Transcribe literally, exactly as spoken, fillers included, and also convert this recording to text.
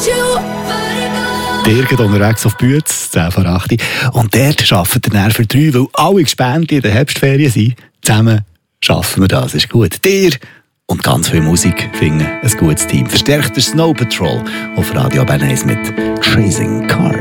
Ihr geht unterwegs auf Bütz, zehn vor acht. Und dort arbeitet ihr für drei, weil alle Gespänte in der Herbstferien sind. Zusammen schaffen wir das, ist gut. Dir und ganz viel Musik finden ein gutes Team. Verstärkt der Snow Patrol auf Radio Bern eins mit Chasing Cars.